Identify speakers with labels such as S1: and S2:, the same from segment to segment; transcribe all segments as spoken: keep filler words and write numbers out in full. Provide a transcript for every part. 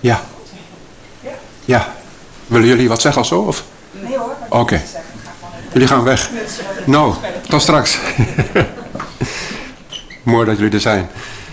S1: Ja. Ja. Willen jullie wat zeggen of zo? Of?
S2: Nee hoor.
S1: Oké. Okay. Jullie gaan weg. Nou, tot straks. Mooi dat jullie er zijn.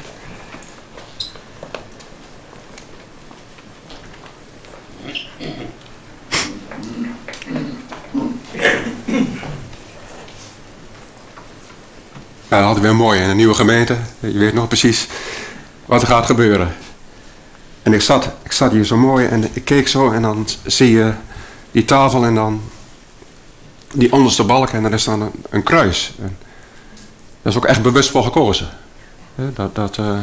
S1: Ja, dat hadden we weer mooi in een nieuwe gemeente. Je weet nog precies wat er gaat gebeuren. En ik zat, ik zat hier zo mooi en ik keek zo en dan zie je die tafel en dan die onderste balk en er is dan een, een kruis. En dat is ook echt bewust voor gekozen. Dat, dat, uh,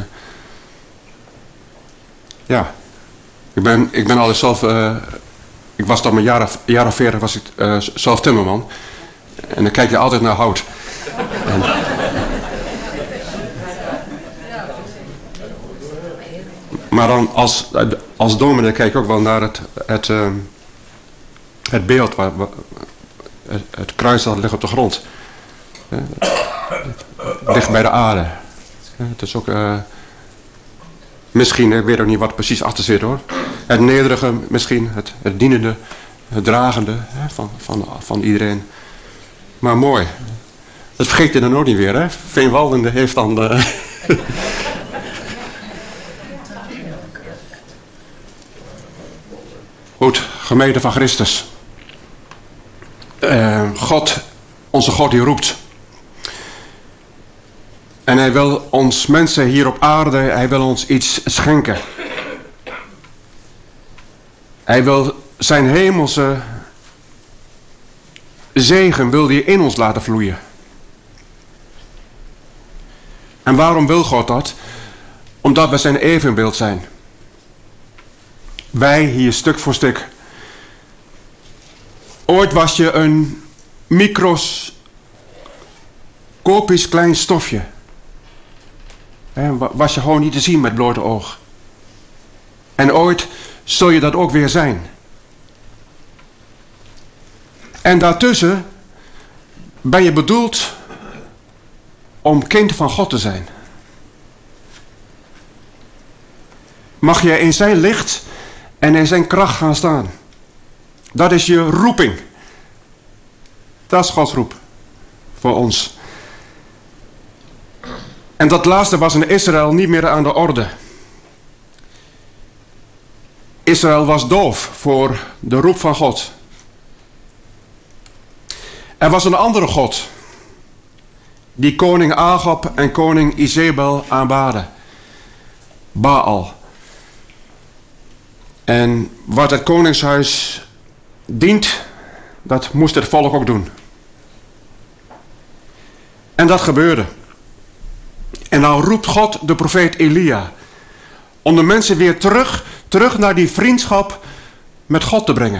S1: ja, ik ben, ik ben altijd zelf, uh, ik was dan een jaar of, jaar of veertig was ik uh, zelf timmerman. En dan kijk je altijd naar hout. En, maar dan als, als dominee kijk ik ook wel naar het, het, uh, het beeld, waar, het, het kruis dat ligt op de grond. Uh, het ligt bij de aarde. Uh, het is ook, uh, misschien, ik weet ook niet wat precies achter zit hoor. Het nederige misschien, het, het dienende, het dragende uh, van, van, van iedereen. Maar mooi. Dat vergeet je dan ook niet weer hè. Veenwaldende heeft dan... Uh, Goed, gemeente van Christus. Uh, God, onze God die roept. En hij wil ons mensen hier op aarde, hij wil ons iets schenken. Hij wil zijn hemelse zegen wil hij in ons laten vloeien. En waarom wil God dat? Omdat we zijn evenbeeld zijn. Wij hier stuk voor stuk. Ooit was je een microscopisch klein stofje. Was je gewoon niet te zien met blote oog. En ooit zul je dat ook weer zijn. En daartussen ben je bedoeld om kind van God te zijn. Mag je in zijn licht en in zijn kracht gaan staan. Dat is je roeping. Dat is Gods roep voor ons. En dat laatste was in Israël niet meer aan de orde. Israël was doof voor de roep van God. Er was een andere God die koning Agab en koning Izebel aanbaden. Baal. En wat het koningshuis dient, dat moest het volk ook doen. En dat gebeurde. En dan roept God de profeet Elia om de mensen weer terug, terug naar die vriendschap met God te brengen.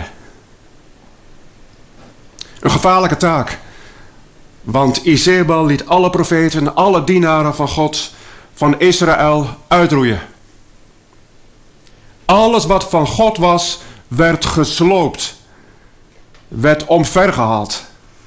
S1: Een gevaarlijke taak. Want Izebel liet alle profeten, alle dienaren van God, van Israël uitroeien. Alles wat van God was, werd gesloopt. Werd omvergehaald.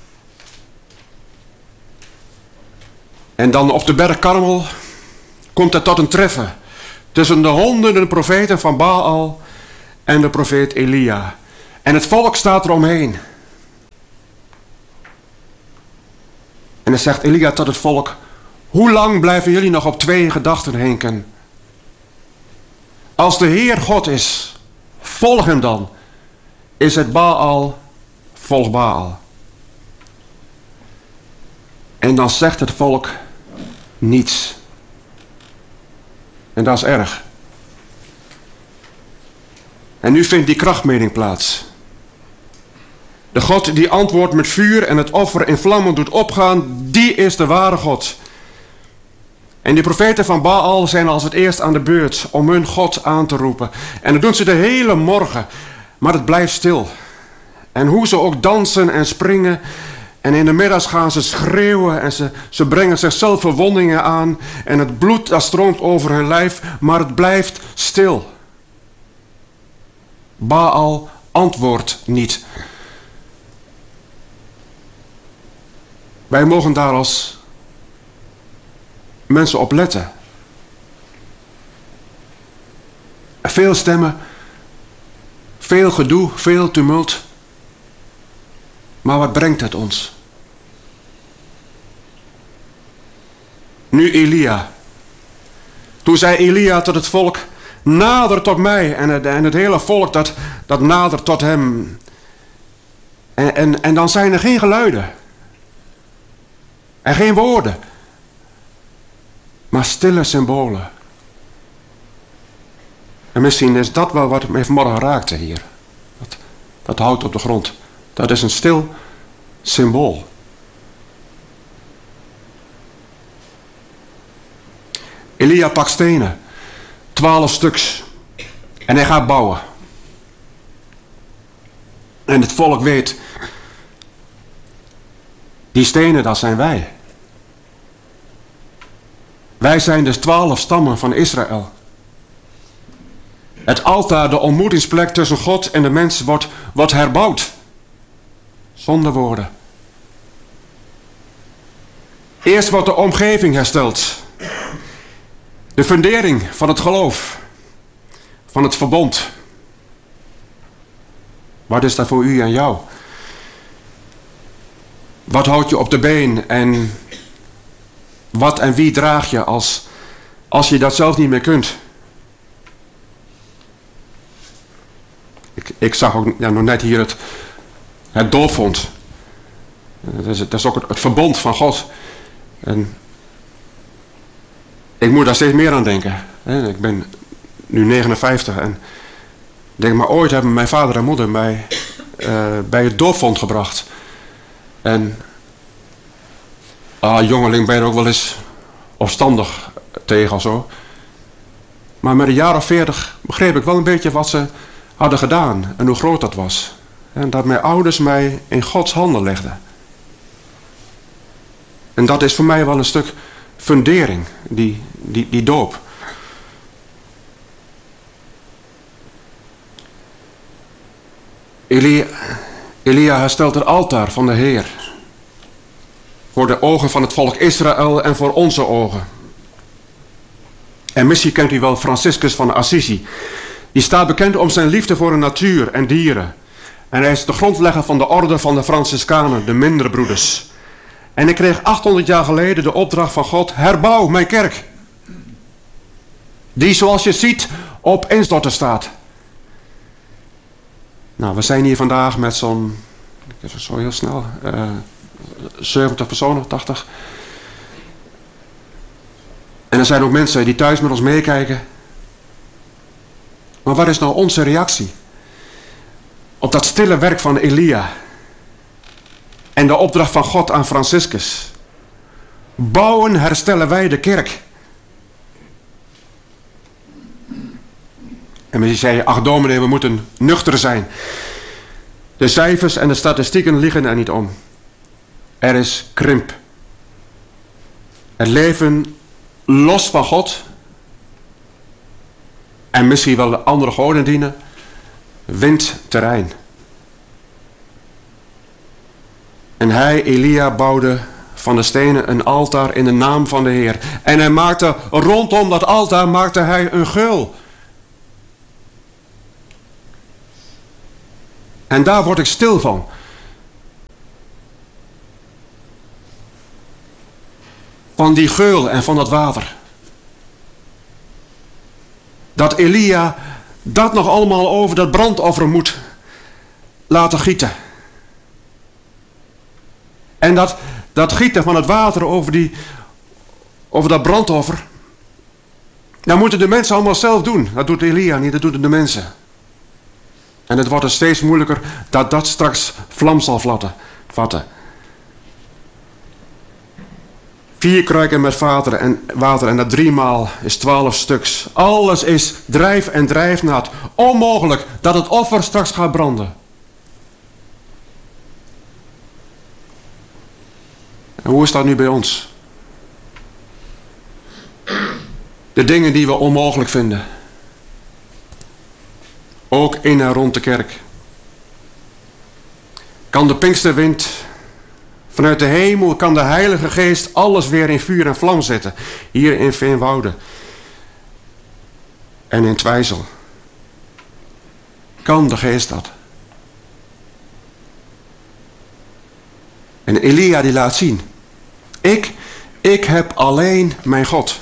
S1: En dan op de berg Karmel komt het tot een treffen. Tussen de honderden profeten van Baal en de profeet Elia. En het volk staat eromheen. En dan zegt Elia tot het volk: hoe lang blijven jullie nog op twee gedachten hinken? Als de Heer God is, volg hem dan. Is het Baal, volg Baal. En dan zegt het volk niets. En dat is erg. En nu vindt die krachtmeting plaats. De God die antwoordt met vuur en het offer in vlammen doet opgaan, die is de ware God. En die profeten van Baal zijn als het eerst aan de beurt om hun God aan te roepen. En dat doen ze de hele morgen, maar het blijft stil. En hoe ze ook dansen en springen, en in de middags gaan ze schreeuwen en ze, ze brengen zichzelf verwondingen aan. En het bloed dat stroomt over hun lijf, maar het blijft stil. Baal antwoordt niet. Wij mogen daar als mensen op letten. Veel stemmen Veel gedoe, veel tumult. Maar wat brengt het ons? Nu Elia. Toen zei Elia tot het volk, nader tot mij. En het, en het hele volk dat, dat nadert tot hem. En, en, en dan zijn er geen geluiden. En geen woorden. Maar stille symbolen. En misschien is dat wel wat me vanmorgen raakte hier. Dat, dat hout op de grond. Dat is een stil symbool. Elia pakt stenen. Twaalf stuks. En hij gaat bouwen. En het volk weet. Die stenen, dat zijn wij. Wij zijn dus twaalf stammen van Israël. Het altaar, de ontmoetingsplek tussen God en de mens, wordt, wordt herbouwd. Zonder woorden. Eerst wordt de omgeving hersteld. De fundering van het geloof. Van het verbond. Wat is dat voor u en jou? Wat houdt je op de been en wat en wie draag je als, als je dat zelf niet meer kunt? Ik, ik zag ook ja, nog net hier het, het doopvond. Dat is, dat is ook het, het verbond van God. En ik moet daar steeds meer aan denken. Ik ben nu negenenvijftig en denk maar ooit hebben mijn vader en moeder mij uh, bij het doopvond gebracht. En ah, jongeling ben je er ook wel eens opstandig tegen of zo. Maar met een jaar of veertig begreep ik wel een beetje wat ze hadden gedaan en hoe groot dat was. En dat mijn ouders mij in Gods handen legden. En dat is voor mij wel een stuk fundering, die, die, die doop. Elia, Elia herstelt het altaar van de Heer. Voor de ogen van het volk Israël en voor onze ogen. En misschien kent u wel Franciscus van Assisi. Die staat bekend om zijn liefde voor de natuur en dieren. En hij is de grondlegger van de orde van de Franciscanen, de mindere broeders. En hij kreeg achthonderd jaar geleden de opdracht van God, herbouw mijn kerk. Die zoals je ziet op instorten staat. Nou, we zijn hier vandaag met zo'n, ik zo heel snel, uh, zeventig personen, tachtig. En er zijn ook mensen die thuis met ons meekijken. Maar wat is nou onze reactie op dat stille werk van Elia en de opdracht van God aan Franciscus? Bouwen herstellen wij de kerk. En mensen zeiden, ach dominee, we moeten nuchter zijn. De cijfers en de statistieken liegen er niet om. Er is krimp. Het leven los van God en misschien wel andere goden dienen, wint terrein. En hij, Elia, bouwde van de stenen een altaar in de naam van de Heer. En hij maakte rondom dat altaar maakte hij een geul. En daar word ik stil van. Van die geul en van dat water. Dat Elia dat nog allemaal over dat brandoffer moet laten gieten. En dat, dat gieten van het water over, die, over dat brandoffer. Dat moeten de mensen allemaal zelf doen. Dat doet Elia niet, dat doen de mensen. En het wordt er steeds moeilijker dat dat straks vlam zal vatten. Vier kruiken met water en, water en dat driemaal is twaalf stuks. Alles is drijf en drijfnaad. Onmogelijk dat het offer straks gaat branden. En hoe is dat nu bij ons? De dingen die we onmogelijk vinden. Ook in en rond de kerk. Kan de Pinksterwind vanuit de hemel, kan de Heilige Geest alles weer in vuur en vlam zetten. Hier in Veenwouden. En in Twijzel. kan de geest dat? En Elia die laat zien. Ik, ik heb alleen mijn God.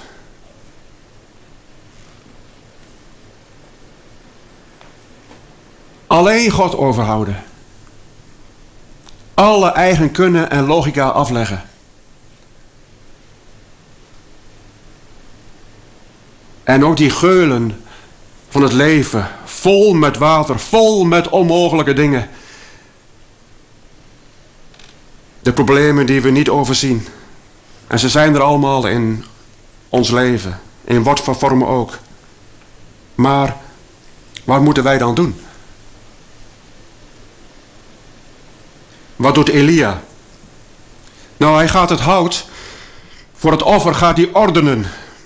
S1: Alleen God overhouden. Alle eigen kunnen en logica afleggen. En ook die geulen van het leven, vol met water, vol met onmogelijke dingen. De problemen die we niet overzien. En ze zijn er allemaal in ons leven, in wat voor vorm ook. Maar wat moeten wij dan doen? Wat doet Elia? Nou, hij gaat het hout, voor het offer gaat hij ordenen.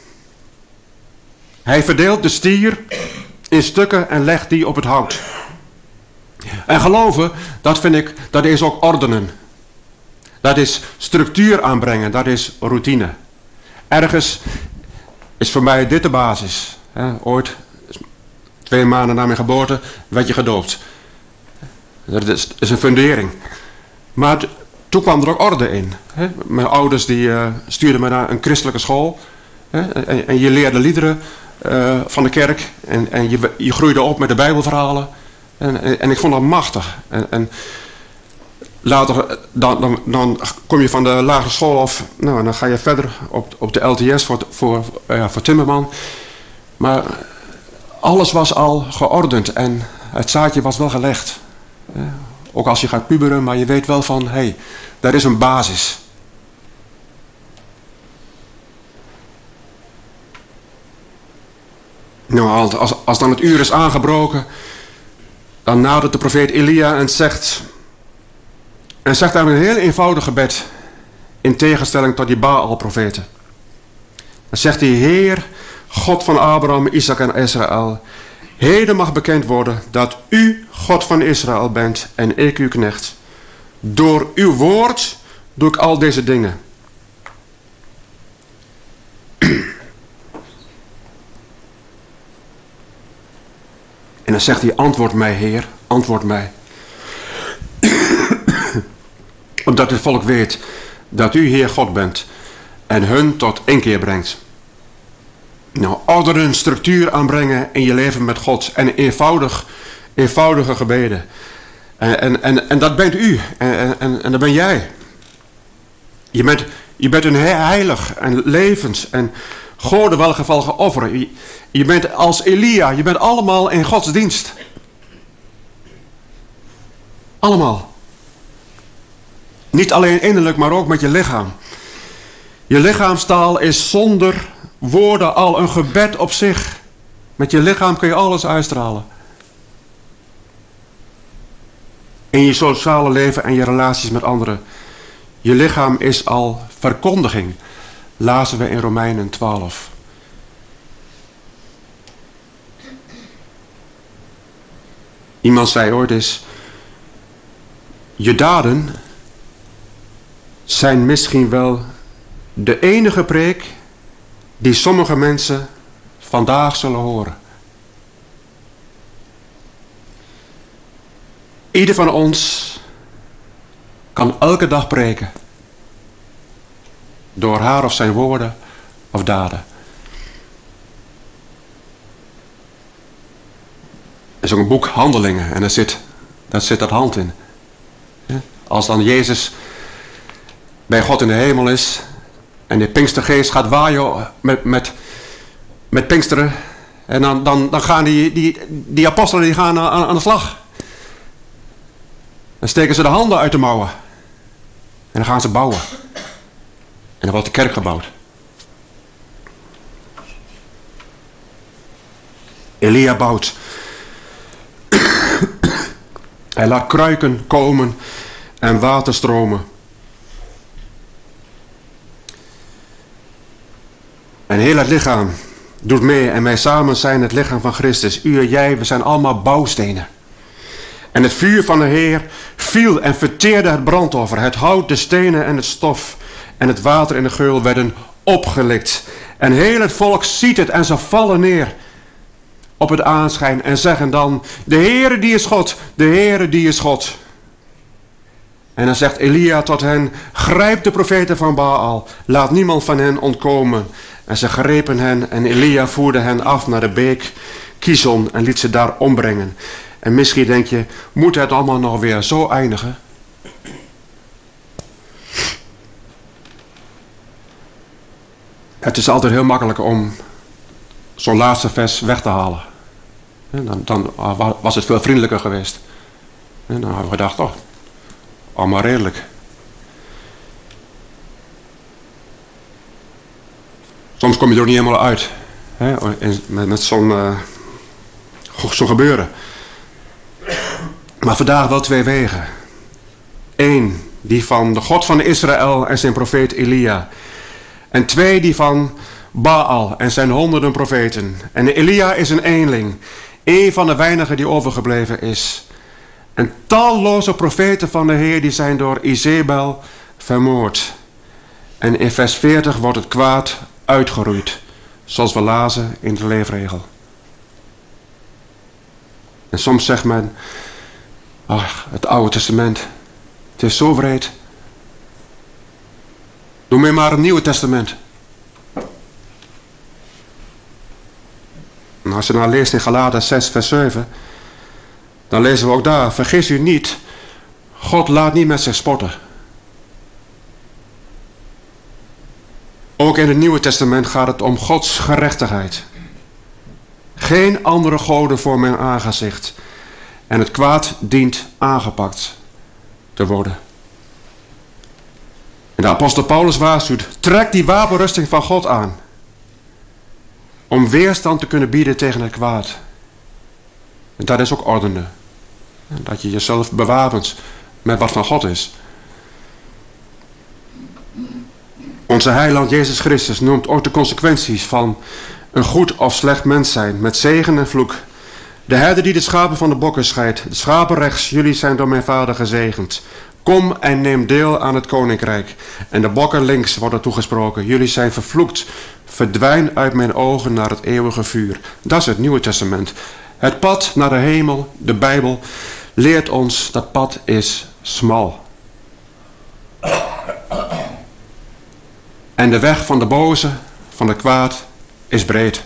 S1: Hij verdeelt de stier in stukken en legt die op het hout. En geloven, dat vind ik, dat is ook ordenen. Dat is structuur aanbrengen, dat is routine. Ergens is voor mij dit de basis. He, ooit, twee maanden na mijn geboorte, werd je gedoopt. Dat is, is een fundering. Maar t- toen kwam er ook orde in. He, mijn ouders die, uh, stuurden me naar een christelijke school. He, en, en je leerde liederen uh, van de kerk. En, en je, je groeide op met de bijbelverhalen. En, en, en ik vond dat machtig. En, en later dan, dan, dan kom je van de lagere school af. Nou, dan ga je verder op, op de L T S voor, voor, uh, voor timmerman. Maar alles was al geordend. En het zaadje was wel gelegd. Uh, Ook als je gaat puberen, maar je weet wel van, hé, hey, daar is een basis. Nou, als, als dan het uur is aangebroken, dan nadert de profeet Elia en zegt, en zegt daar een heel eenvoudig gebed, in tegenstelling tot die Baal-profeten. Dan zegt hij, Heer, God van Abraham, Isaac en Israël, heden mag bekend worden dat u God van Israël bent en ik uw knecht. Door uw woord doe ik al deze dingen. En dan zegt hij, antwoord mij, Heer, antwoord mij. Opdat het volk weet dat u Heer God bent en hun tot inkeer brengt. Nou, ordenen, structuur aanbrengen in je leven met God. En eenvoudig, eenvoudige gebeden. En, en, en, en dat bent u. En, en, en dat ben jij. Je bent, je bent een heilig en levens en gode welgevallige offer. Je, je bent als Elia. Je bent allemaal in Gods dienst. Allemaal. Niet alleen innerlijk, maar ook met je lichaam. Je lichaamstaal is zonder woorden al een gebed op zich. Met je lichaam kun je alles uitstralen. In je sociale leven en je relaties met anderen. Je lichaam is al verkondiging. Lazen we in Romeinen twaalf. Iemand zei ooit eens, je daden zijn misschien wel de enige preek die sommige mensen vandaag zullen horen. Ieder van ons kan elke dag preken. Door haar of zijn woorden of daden. Er is ook een boek Handelingen en daar zit, daar zit dat hand in. Als dan Jezus bij God in de hemel is en de Pinkstergeest gaat waaien met, met, met Pinksteren. En dan, dan, dan gaan die, die, die apostelen die gaan aan, aan de slag. Dan steken ze de handen uit de mouwen. En dan gaan ze bouwen. En dan wordt de kerk gebouwd. Elia bouwt. Hij laat kruiken komen en water stromen. En heel het lichaam doet mee en wij samen zijn het lichaam van Christus. U en jij, we zijn allemaal bouwstenen. En het vuur van de Heer viel en verteerde het brandoffer. Het hout, de stenen en het stof en het water en de geul werden opgelikt. En heel het volk ziet het en ze vallen neer. op het aanschijn en zeggen dan: de Heere die is God, de Heere die is God. En dan zegt Elia tot hen: grijp de profeten van Baal, laat niemand van hen ontkomen. En ze grepen hen en Elia voerde hen af naar de beek Kizon en liet ze daar ombrengen. En misschien denk je, moet het allemaal nog weer zo eindigen? Het is altijd heel makkelijk om zo'n laatste vers weg te halen. En dan, dan was het veel vriendelijker geweest. En dan hebben we gedacht, oh, allemaal redelijk. Soms kom je er ook niet helemaal uit. Hè, met met zo'n uh, zo'n gebeuren. Maar vandaag wel twee wegen. Eén, die van de God van Israël en zijn profeet Elia. En twee, die van Baal en zijn honderden profeten. En Elia is een eenling. Een van de weinigen die overgebleven is. En talloze profeten van de Heer die zijn door Izebel vermoord. En in vers veertig wordt het kwaad uitgeroeid. Zoals we lazen in de leefregel. En soms zegt men: ach, het Oude Testament, het is zo wreed. Doe mij maar een Nieuwe Testament. En als je nou leest in Galaten zes vers zeven, dan lezen we ook daar: vergis u niet, God laat niet met zich spotten. Ook in het Nieuwe Testament gaat het om Gods gerechtigheid. Geen andere goden voor mijn aangezicht. En het kwaad dient aangepakt te worden. En de apostel Paulus waarschuwt: trek die wapenrusting van God aan. Om weerstand te kunnen bieden tegen het kwaad. En dat is ook ordenen. Dat je jezelf bewapent met wat van God is. Onze heiland Jezus Christus noemt ook de consequenties van een goed of slecht mens zijn, met zegen en vloek. De herder die de schapen van de bokken scheidt, de schapen rechts, jullie zijn door mijn vader gezegend. Kom en neem deel aan het koninkrijk. En de bokken links worden toegesproken, jullie zijn vervloekt. Verdwijn uit mijn ogen naar het eeuwige vuur. Dat is het Nieuwe Testament. Het pad naar de hemel, de Bijbel, leert ons dat pad is smal. En de weg van de boze, van de kwaad, is breed.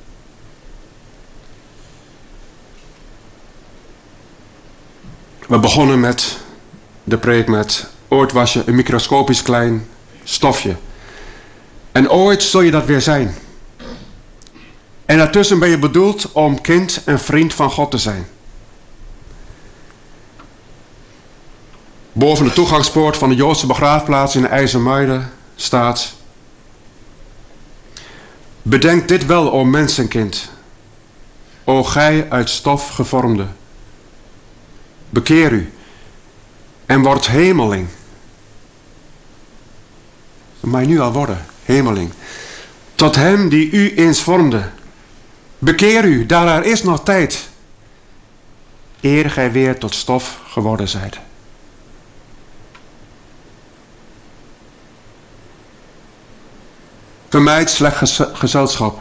S1: We begonnen met de preek met: ooit was je een microscopisch klein stofje. En ooit zul je dat weer zijn. En daartussen ben je bedoeld om kind en vriend van God te zijn. Boven de toegangspoort van de Joodse begraafplaats in IJsselmuiden staat: bedenk dit wel, o mensenkind, o gij uit stof gevormde. Bekeer u en word hemeling. Dat mag je nu al worden, hemeling. Tot hem die u eens vormde. Bekeer u, daar er is nog tijd, eer gij weer tot stof geworden zijt. Vermijd slecht gez- gezelschap.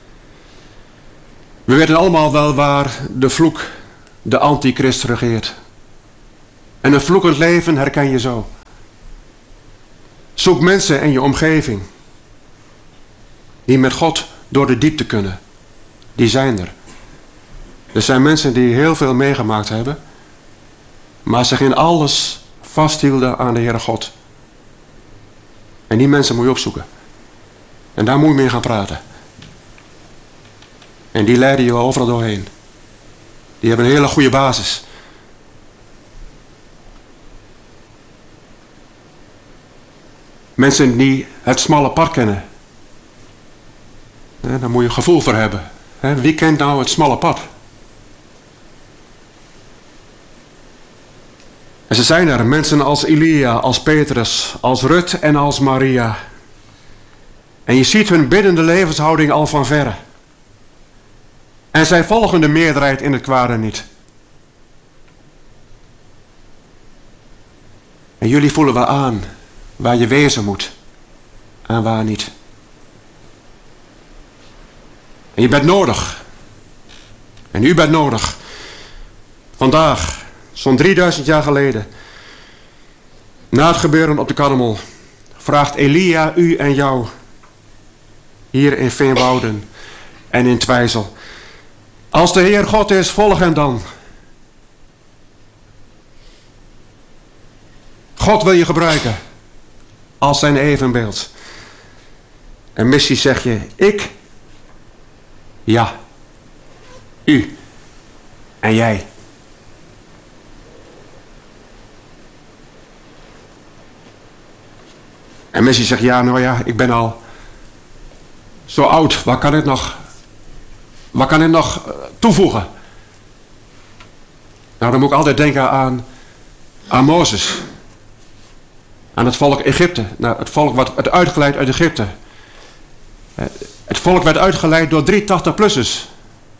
S1: We weten allemaal wel waar de vloek, de antichrist regeert. En een vloekend leven herken je zo. Zoek mensen in je omgeving die met God door de diepte kunnen. Die zijn er. Er zijn mensen die heel veel meegemaakt hebben, maar zich in alles vasthielden aan de Heere God. En die mensen moet je opzoeken. En daar moet je mee gaan praten. En die leiden je overal doorheen. Die hebben een hele goede basis. Mensen die het smalle pad kennen. Daar moet je gevoel voor hebben. Wie kent nou het smalle pad? En ze zijn er, mensen als Elia, als Petrus, als Rut en als Maria. En je ziet hun biddende levenshouding al van verre. En zij volgen de meerderheid in het kwade niet. En jullie voelen wel aan waar je wezen moet en waar niet. En je bent nodig. En u bent nodig. Vandaag, zo'n drieduizend jaar geleden, na het gebeuren op de Karmel, vraagt Elia u en jou hier in Veenwouden en in Twijzel. Als de Heer God is, volg hem dan. God wil je gebruiken als zijn evenbeeld. En missie zeg je, ik, ja, u en jij. En missie zegt, ja, nou ja, ik ben al zo oud, waar kan ik nog, waar kan ik nog toevoegen? Nou, dan moet ik altijd denken aan, aan Mozes. Aan het volk Egypte. Nou, het volk wat werd uitgeleid uit Egypte. Het volk werd uitgeleid door drie tachtig-plussers.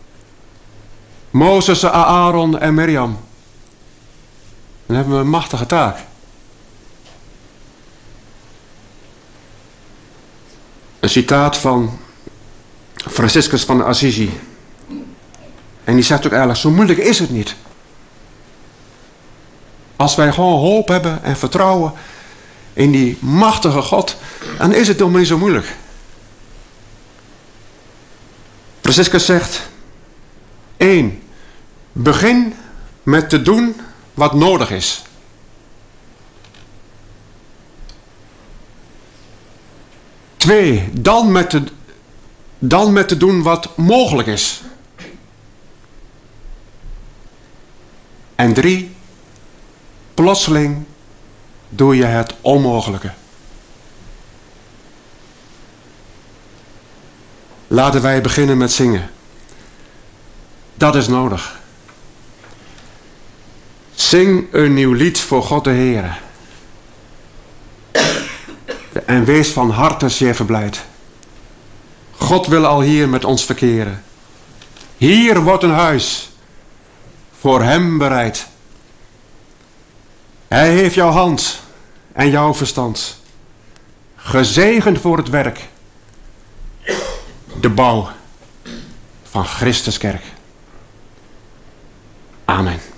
S1: Mozes, Aaron en Mirjam. Dan hebben we een machtige taak. Een citaat van Franciscus van Assisi. En die zegt ook eigenlijk, zo moeilijk is het niet. Als wij gewoon hoop hebben en vertrouwen in die machtige God, dan is het helemaal niet zo moeilijk. Franciscus zegt, één, begin met te doen wat nodig is. Twee, dan met te, dan met te doen wat mogelijk is. En drie, plotseling doe je het onmogelijke. Laten wij beginnen met zingen. Dat is nodig. Zing een nieuw lied voor God de Heere. En wees van harte zeer verblijd. God wil al hier met ons verkeren. Hier wordt een huis voor hem bereid. Hij heeft jouw hand en jouw verstand. Gezegend voor het werk. De bouw van Christus kerk. Amen.